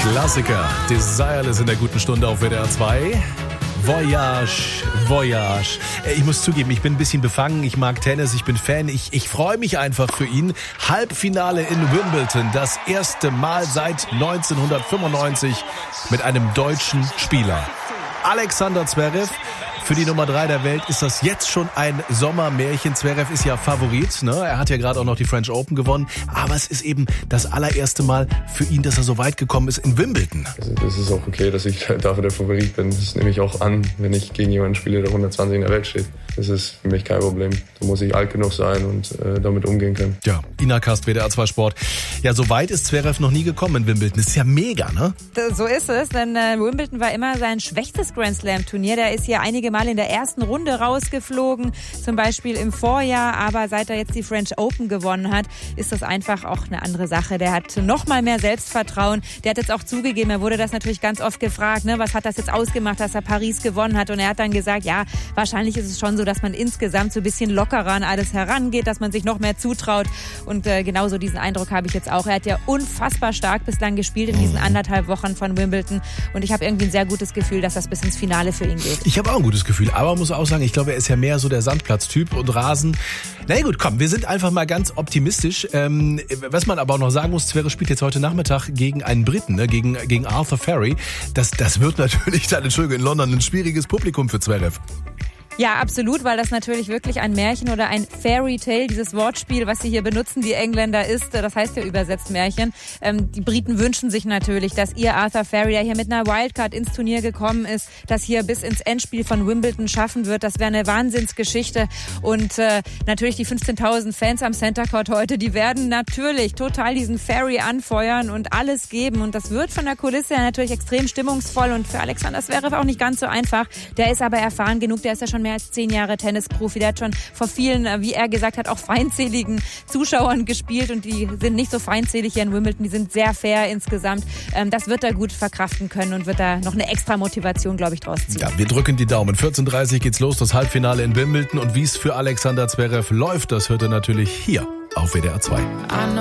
Klassiker, Desireless in der guten Stunde auf WDR 2. Voyage, Voyage. Ich muss zugeben, ich bin ein bisschen befangen. Ich mag Tennis, ich bin Fan. Ich freue mich einfach für ihn. Halbfinale in Wimbledon. Das erste Mal seit 1995 mit einem deutschen Spieler. Alexander Zverev. Für die Nummer 3 der Welt ist das jetzt schon ein Sommermärchen. Zverev ist ja Favorit, ne? Er hat ja gerade auch noch die French Open gewonnen. Aber es ist eben das allererste Mal für ihn, dass er so weit gekommen ist in Wimbledon. Also das ist auch okay, dass ich dafür der Favorit bin. Das nehme ich auch an, wenn ich gegen jemanden spiele, der 120 in der Welt steht. Das ist für mich kein Problem. Da muss ich alt genug sein und damit umgehen können. Ja, Ina Kast, WDR 2 Sport. Ja, so weit ist Zverev noch nie gekommen in Wimbledon. Das ist ja mega, ne? So ist es, denn Wimbledon war immer sein schwächstes Grand Slam Turnier. Der ist hier einige Mal in der ersten Runde rausgeflogen, zum Beispiel im Vorjahr. Aber seit er jetzt die French Open gewonnen hat, ist das einfach auch eine andere Sache. Der hat noch mal mehr Selbstvertrauen. Der hat jetzt auch zugegeben, er wurde das natürlich ganz oft gefragt, ne, was hat das jetzt ausgemacht, dass er Paris gewonnen hat? Und er hat dann gesagt, ja, wahrscheinlich ist es schon so, dass man insgesamt so ein bisschen lockerer an alles herangeht, dass man sich noch mehr zutraut. Und genauso diesen Eindruck habe ich jetzt auch. Er hat ja unfassbar stark bislang gespielt in diesen 1,5 Wochen von Wimbledon. Und ich habe irgendwie ein sehr gutes Gefühl, dass das bis ins Finale für ihn geht. Ich habe auch ein gutes Gefühl, aber muss auch sagen, ich glaube, er ist ja mehr so der Sandplatztyp und Rasen. Na gut, komm, wir sind einfach mal ganz optimistisch. Was man aber auch noch sagen muss, Zverev spielt jetzt heute Nachmittag gegen einen Briten, ne, gegen Arthur Ferry. Das wird natürlich dann, Entschuldigung, in London ein schwieriges Publikum für Zverev. Ja, absolut, weil das natürlich wirklich ein Märchen oder ein Fairy Tale, dieses Wortspiel, was sie hier benutzen, die Engländer, ist. Das heißt ja übersetzt Märchen. Die Briten wünschen sich natürlich, dass ihr Arthur Ferry, der hier mit einer Wildcard ins Turnier gekommen ist, das hier bis ins Endspiel von Wimbledon schaffen wird. Das wäre eine Wahnsinnsgeschichte. Und natürlich die 15.000 Fans am Center Court heute, die werden natürlich total diesen Ferry anfeuern und alles geben. Und das wird von der Kulisse her natürlich extrem stimmungsvoll und für Alexander Zverev auch nicht ganz so einfach. Der ist aber erfahren genug, der ist ja schon mehr als 10 Jahre Tennisprofi. Der hat schon vor vielen, wie er gesagt hat, auch feindseligen Zuschauern gespielt und die sind nicht so feindselig hier in Wimbledon, die sind sehr fair insgesamt. Das wird er gut verkraften können und wird da noch eine extra Motivation, glaube ich, draus ziehen. Ja, wir drücken die Daumen. 14:30 geht's los, das Halbfinale in Wimbledon und wie es für Alexander Zverev läuft, das hört ihr natürlich hier auf WDR 2.